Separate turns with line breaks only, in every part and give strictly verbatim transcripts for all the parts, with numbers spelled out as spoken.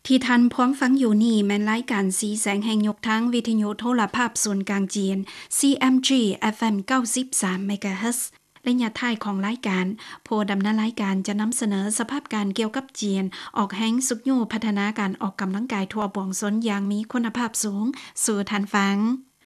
ที่ทันพร้อมฟังอยู่นี่แม่นรายการสีแสงแห่งยกทั้งวิทยุโทรภาพส่วนกลางจีน ซี เอ็ม จี เอฟ เอ็ม เก้าสิบสาม เมกะเฮิรตซ์ ระยะท้ายของรายการผู้ดำเนินรายการจะนำเสนอสภาพการเกี่ยวกับจีนออกแห่งสุขอยู่พัฒนาการออกกำลังกายทั่วปวงชนอย่างมีคุณภาพสูงสู่ทันฟัง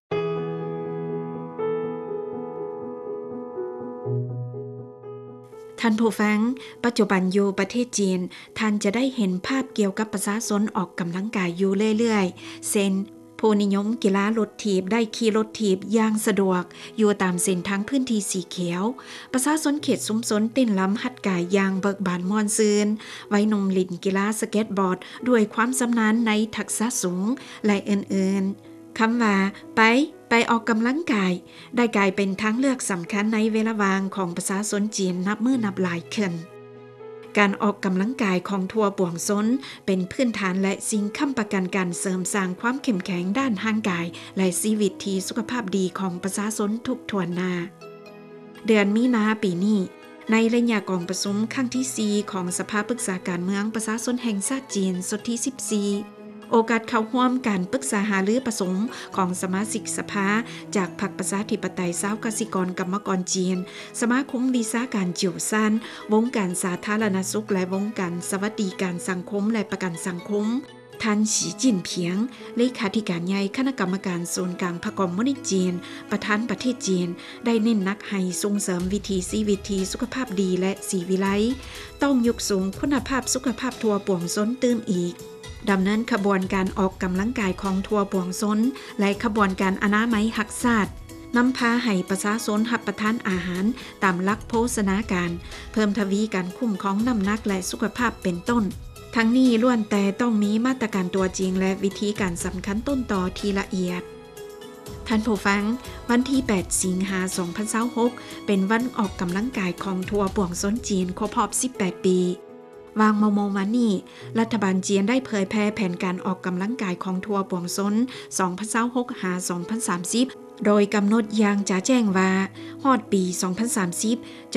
ท่านผู้ฟังปัจจุบันอยู่ประเทศจีนท่านจะได้เห็นภาพเกี่ยวกับประชาชนออกกำลังกายอยู่เรื่อยๆเช่นผู้นิยมกีฬารถถีบได้ขี่รถถีบอย่างสะดวกอยู่ตามเส้นทางพื้นที่สีเขียวประชาชนเขตสุมสนเต้นล้ำหัดกายอย่างเบิกบานม่วนซืนไว้นมลินกีฬาสเก็ตบอร์ดด้วยความชำนาญในทักษะสูงและอื่นๆคำว่าไปไปออกกำลังกายได้กลายเป็นทางเลือกสำคัญในเวลาว่างของประชาชนจีนนับมือนับหลายขึ้นการออกกำลังกายของทั่วปวงชนเป็นพื้นฐานและสิ่งค้ำประกันการเสริมสร้างความเข้มแข็งด้านร่างกายและชีวิตที่สุขภาพดีของประชาชนทุกทั่วหน้าเดือนมีนาปีนี้ในระยะกองประชุมครั้งที่สี่ของสภาปรึกษาการเมืองประชาชนแห่งชาติจีนสุดที่สิบสี่โอกาสเข้าร่วมการปรึกษาหารือประสงค์ของสมาชิกสภาจากพรรคประชาธิปไตยชาวกสิกรกรรมกรจีนสมาคมวิชาการจิ๋วซ่านวงการสาธารณสุขและวงการสวัสดิการสังคมและประกันสังคมท่านสีจิ้นเพียงเลขาธิการใหญ่คณะกรรมการศูนย์กลางพรรคคอมมิวนิสต์จีนประธานประเทศจีนได้เน้นหนักให้ส่งเสริมวิถีชีวิตที่สุขภาพดีและสีวิไลต้องยกสูงคุณภาพสุขภาพทั่วปวงชนตื่นอีกดำเนินขบวนการออกกำลังกายของทั่วปวงชนและขบวนการอนามัยรักษานำพาให้ประชาชนรับประทานอาหารตามหลักโภชนาการเพิ่มทวีการคุ้มของน้ำหนักและสุขภาพเป็นต้นทั้งนี้ล้วนแต่ต้องมีมาตรการตัวจริงและวิธีการสำคัญต้นต่อที่ละเอียดท่านผู้ฟังวันที่แปดสิงหาคมสองพันยี่สิบหกเป็นวันออกกำลังกายของทั่วปวงชนจีนครบรอบสิบแปดปีวางโมโมมานี่รัฐบาลจีนได้เผยแพร่แผนการออกกำลังกายของทั่วปวงชนสองพันยี่สิบหก หา สองพันสามสิบโดยกำหนดอย่างจะแจ้งว่าฮอดปี สองพันสามสิบ